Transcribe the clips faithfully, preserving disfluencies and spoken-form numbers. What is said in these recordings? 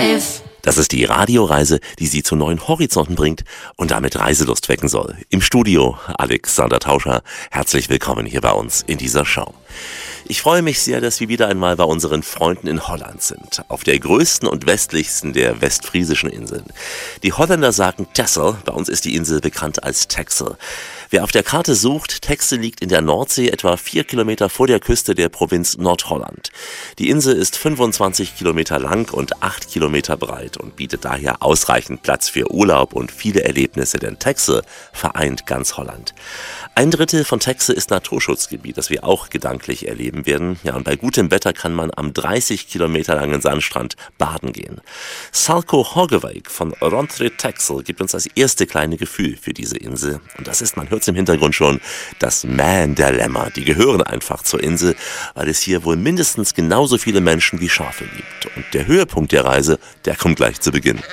Live. Das ist die Radioreise, die Sie zu neuen Horizonten bringt und damit Reiselust wecken soll. Im Studio Alexander Tauscher. Herzlich willkommen hier bei uns in dieser Show. Ich freue mich sehr, dass wir wieder einmal bei unseren Freunden in Holland sind, auf der größten und westlichsten der westfriesischen Inseln. Die Holländer sagen Texel, bei uns ist die Insel bekannt als Texel. Wer auf der Karte sucht, Texel liegt in der Nordsee etwa vier Kilometer vor der Küste der Provinz Nordholland. Die Insel ist fünfundzwanzig Kilometer lang und acht Kilometer breit und bietet daher ausreichend Platz für Urlaub und viele Erlebnisse, denn Texel vereint ganz Holland. Ein Drittel von Texel ist Naturschutzgebiet, das wir auch gedanklich erleben werden. Ja, und bei gutem Wetter kann man am dreißig Kilometer langen Sandstrand baden gehen. Salko Hogewijk von Rondre Texel gibt uns das erste kleine Gefühl für diese Insel. Und das ist, man hört es im Hintergrund schon, das Man der Lämmer. Die gehören einfach zur Insel, weil es hier wohl mindestens genauso viele Menschen wie Schafe gibt. Und der Höhepunkt der Reise, der kommt gleich zu Beginn.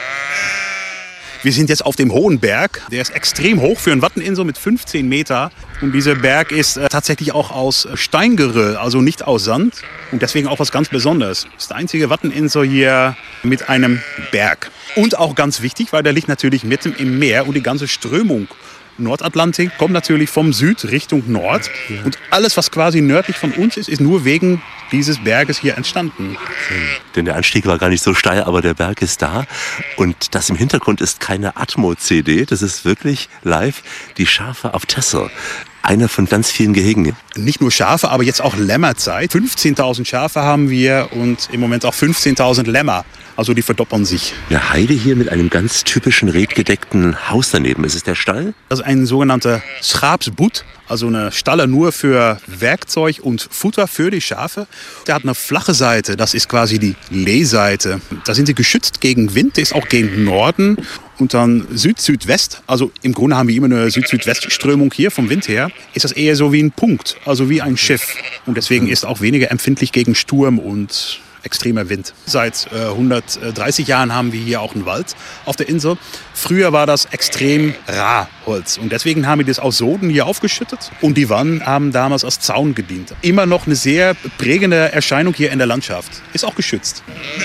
Wir sind jetzt auf dem hohen Berg. Der ist extrem hoch für eine Watteninsel mit fünfzehn Meter. Und dieser Berg ist äh, tatsächlich auch aus Steingeröll, also nicht aus Sand. Und deswegen auch was ganz Besonderes. Das ist die einzige Watteninsel hier mit einem Berg. Und auch ganz wichtig, weil der liegt natürlich mitten im Meer und die ganze Strömung Nordatlantik kommt natürlich vom Süd Richtung Nord. Ja. Und alles, was quasi nördlich von uns ist, ist nur wegen dieses Berges hier entstanden. Denn der Anstieg war gar nicht so steil, aber der Berg ist da. Und das im Hintergrund ist keine Atmo-C D, das ist wirklich live die Schafe auf Texel. Einer von ganz vielen Gehegen. Nicht nur Schafe, aber jetzt auch Lämmerzeit. fünfzehntausend Schafe haben wir und im Moment auch fünfzehntausend Lämmer. Also die verdoppeln sich. Ja, Heide hier mit einem ganz typischen redgedeckten Haus daneben. Ist es der Stall? Das ist ein sogenannter Schaapsboet. Also eine Stalle nur für Werkzeug und Futter für die Schafe. Der hat eine flache Seite, das ist quasi die Lehseite. Da sind sie geschützt gegen Wind, der ist auch gegen Norden. Und dann Süd-Südwest, also im Grunde haben wir immer eine Süd-Südwest-Strömung hier vom Wind her, ist das eher so wie ein Punkt, also wie ein Schiff. Und deswegen ist auch weniger empfindlich gegen Sturm und extremer Wind. Seit äh, hundertdreißig Jahren haben wir hier auch einen Wald auf der Insel. Früher war das extrem Rar-Holz und deswegen haben wir das aus Soden hier aufgeschüttet und die Wannen haben damals als Zaun gedient. Immer noch eine sehr prägende Erscheinung hier in der Landschaft. Ist auch geschützt.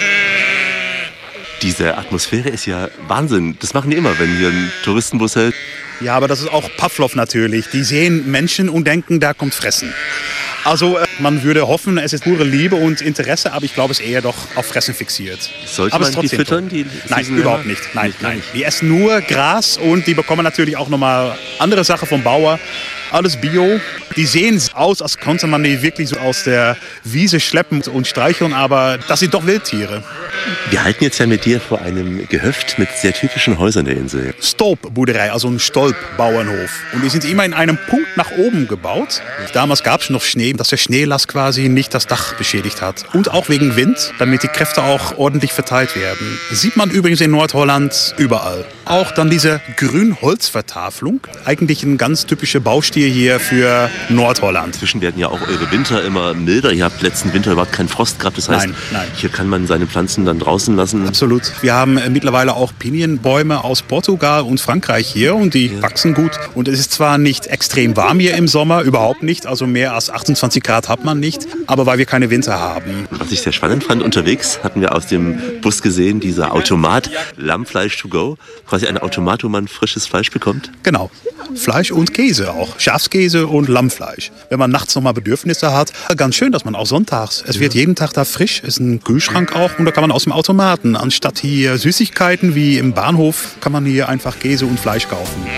Diese Atmosphäre ist ja Wahnsinn. Das machen die immer, wenn hier ein Touristenbus hält. Ja, aber das ist auch Pavlov natürlich. Die sehen Menschen und denken, da kommt Fressen. Also man würde hoffen, es ist pure Liebe und Interesse, aber ich glaube, es ist eher doch auf Fressen fixiert. Sollte aber man die füttern? Die nein, überhaupt nicht. Nein, nein. Die essen nur Gras und die bekommen natürlich auch nochmal andere Sachen vom Bauer. Alles Bio. Die sehen aus, als konnte man die wirklich so aus der Wiese schleppen und streicheln, aber das sind doch Wildtiere. Wir halten jetzt ja mit dir vor einem Gehöft mit sehr typischen Häusern der Insel. Stolpboerderei, also ein Stolpbauernhof. Und die sind immer in einem Punkt nach oben gebaut. Damals gab es noch Schnee, dass der Schneelast quasi nicht das Dach beschädigt hat. Und auch wegen Wind, damit die Kräfte auch ordentlich verteilt werden. Das sieht man übrigens in Nordholland überall. Auch dann diese Grünholzvertafelung, eigentlich ein ganz typischer Baustil hier für Nordholland. Inzwischen werden ja auch eure Winter immer milder. Ihr habt letzten Winter überhaupt keinen Frost gehabt. Das heißt, nein, nein. Hier kann man seine Pflanzen dann draußen lassen. Absolut. Wir haben äh, mittlerweile auch Pinienbäume aus Portugal und Frankreich hier und die ja. wachsen gut. Und es ist zwar nicht extrem warm hier im Sommer, überhaupt nicht. Also mehr als achtundzwanzig Grad hat man nicht. Aber weil wir keine Winter haben. Was ich sehr spannend fand, unterwegs hatten wir aus dem Bus gesehen, dieser Automat Lammfleisch to go. Quasi ein Automat, wo man frisches Fleisch bekommt. Genau. Fleisch und Käse auch. Schafskäse und Lammfleisch. Wenn man nachts nochmal Bedürfnisse hat, ganz schön, dass man auch sonntags, es wird jeden Tag da frisch, ist ein Kühlschrank auch und da kann man aus dem Automaten, anstatt hier Süßigkeiten wie im Bahnhof, kann man hier einfach Käse und Fleisch kaufen.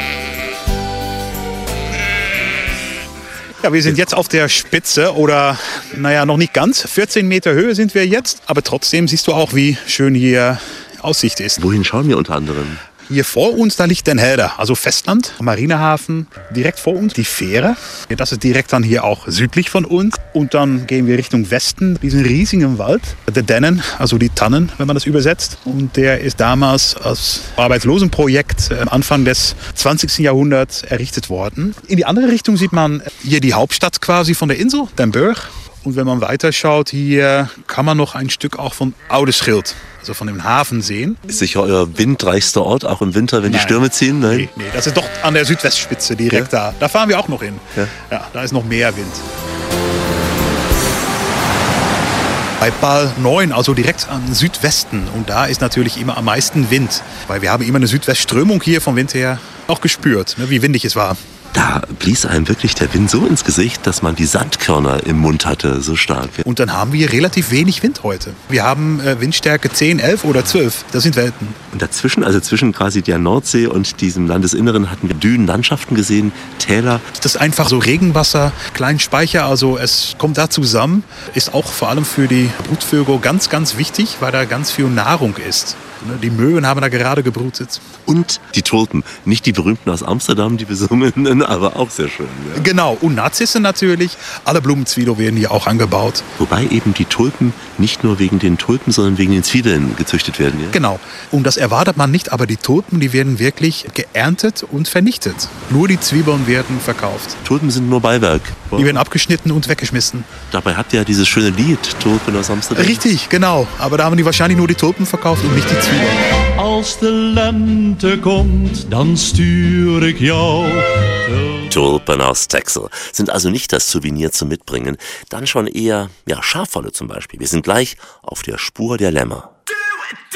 Ja, wir sind jetzt auf der Spitze oder, naja, noch nicht ganz. vierzehn Meter Höhe sind wir jetzt, aber trotzdem siehst du auch, wie schön hier Aussicht ist. Wohin schauen wir unter anderem? Hier vor uns, da liegt Den Helder, also Festland, Marinehafen. Direkt vor uns die Fähre. Das ist direkt dann hier auch südlich von uns. Und dann gehen wir Richtung Westen, diesen riesigen Wald. Der Dennen, also die Tannen, wenn man das übersetzt. Und der ist damals als Arbeitslosenprojekt am Anfang des zwanzigsten Jahrhunderts errichtet worden. In die andere Richtung sieht man hier die Hauptstadt quasi von der Insel, Den Burg. Und wenn man weiterschaut, hier kann man noch ein Stück auch von Oudeschild, also von dem Hafen sehen. Ist sicher euer windreichster Ort, auch im Winter, wenn Nein. die Stürme ziehen? Nein? Nee, nee, das ist doch an der Südwestspitze direkt ja. da. Da fahren wir auch noch hin. Ja. Ja, da ist noch mehr Wind. bei Bal neun, also direkt am Südwesten. Und da ist natürlich immer am meisten Wind, weil wir haben immer eine Südwestströmung hier vom Wind her auch gespürt, ne, wie windig es war. Da blies einem wirklich der Wind so ins Gesicht, dass man die Sandkörner im Mund hatte, so stark. Und dann haben wir relativ wenig Wind heute. Wir haben äh, Windstärke zehn, elf oder zwölf. Das sind Welten. Und dazwischen, also zwischen quasi der Nordsee und diesem Landesinneren, hatten wir Dünenlandschaften gesehen, Täler. Das ist einfach so Regenwasser, kleinen Speicher, also es kommt da zusammen. Ist auch vor allem für die Brutvögel ganz, ganz wichtig, weil da ganz viel Nahrung ist. Die Möwen haben da gerade gebrutet. Und die Tulpen, nicht die berühmten aus Amsterdam, die besungenen, aber auch sehr schön. Ja. Genau, und Narzissen natürlich. Alle Blumenzwiebeln werden hier auch angebaut. Wobei eben die Tulpen nicht nur wegen den Tulpen, sondern wegen den Zwiebeln gezüchtet werden. Ja? Genau, und das erwartet man nicht, aber die Tulpen, die werden wirklich geerntet und vernichtet. Nur die Zwiebeln werden verkauft. Tulpen sind nur Beiwerk. Die werden abgeschnitten und weggeschmissen. Dabei habt ihr ja dieses schöne Lied, Tulpen aus Amsterdam. Richtig, genau. Aber da haben die wahrscheinlich nur die Tulpen verkauft und nicht die Zwiebeln. Als de lente komt, dan stuur ik jou. Tulpen aus Texel sind also nicht das Souvenir zum Mitbringen, dann schon eher ja, Schafwolle zum Beispiel. Wir sind gleich auf der Spur der Lämmer. Do it, do